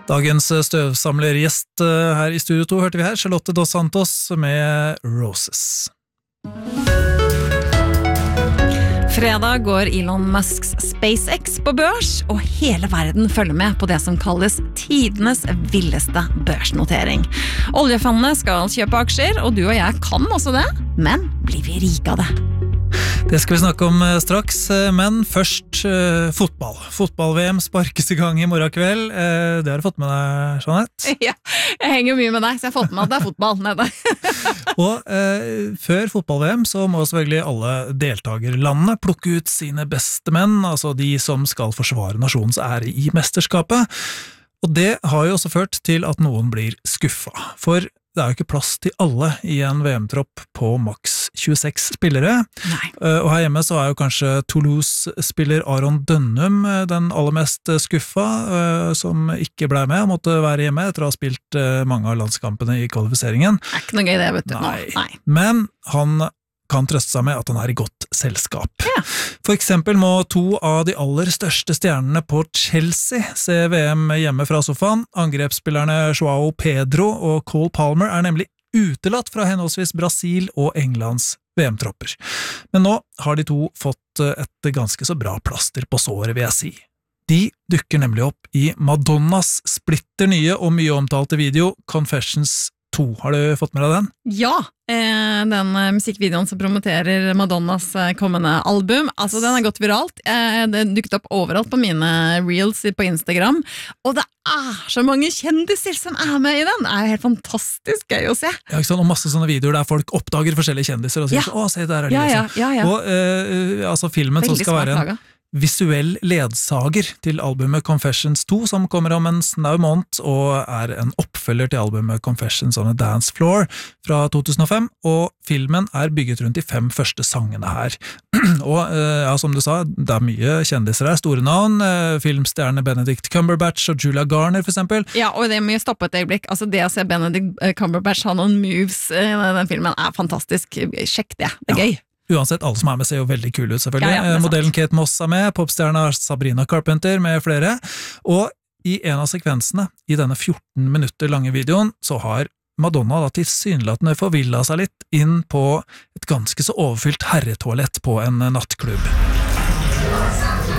Dagens støvsamlergjest her i Studio 2 hørte vi her, Charlotte Dos Santos med Roses. Fredag går Elon Musks SpaceX på børs, og hele verden følger med på det som kalles tidenes villeste børsnotering. Oljefondene skal kjøpe aksjer, og du og jeg kan også det, men blir vi rike av det? Det skal vi snakke om straks, men først fotball. Fotball-VM sparkes i gang i morgen kveld. Det har du fått med deg, Jeanette? Ja, jeg henger mye med deg, så jeg har fått med at det er fotball nede. Og før fotball-VM så må selvfølgelig alle deltagerlandene plukke ut sine beste menn, altså de som skal forsvare nasjonens ære i mesterskapet. Og det har jo også ført til at noen blir skuffa, for det er jo ikke plass til alle i en VM-tropp på maks 26 spillere. Nei. Og her hjemme så er jo kanskje Toulouse-spiller Aron Dønnum den aller mest skuffa, som ikke ble med og måtte være hjemme etter å ha spilt mange av landskampene i kvalifiseringen. Det er ikke noe gøy det, vet du. Nei. Men han kan trøste seg med at han er i godt selskap. Ja. For eksempel må to av de aller største stjernene på Chelsea se VM hjemme fra sofaen. Angrepsspillerne Joao Pedro og Cole Palmer er nemlig utelatt fra henholdsvis Brasil og Englands VM-tropper. Men nå har de to fått et ganske så bra plaster på såret, vil jeg si. De dukker nemlig opp i Madonnas splitter nye og mye omtalte video Confessions 2. Har du fått med deg den? Ja, den musikkvideoen som promoterer Madonnas kommende album, altså den har gått viralt. Den dukket opp overalt på mine reels på Instagram, og det er så mange kjendiser som er med i den. Det er helt fantastisk gøy å se. Ja, ikke sant? Og masse sånne videoer der folk oppdager forskjellige kjendiser og sier Ja. se der er de. Ja. Og altså filmen som Veldig skal være smart en laget. visuell ledsager til albumet Confessions 2, som kommer om en snau måned, og er en oppfølger til albumet Confessions on a Dance Floor fra 2005, og filmen er bygget rundt de 5 første sangene her. Og ja, som du sa, det er mye kjendiser her, store navn, filmstjerne Benedict Cumberbatch og Julia Garner for eksempel. Ja, og det må jo stoppe et øyeblikk. Altså det å se Benedict Cumberbatch ha noen moves i den filmen er fantastisk. Sjekk det, det er gøy. Uansett, alle som er med ser jo veldig kule ut, selvfølgelig. Ja, Modellen Kate Moss er med, popstjerna Sabrina Carpenter med flere, og i en av sekvensene i denne 14 minutter lange videoen så har Madonna da tilsynelatende forvillet seg litt inn på et ganske så overfylt herretoalett på en nattklubb.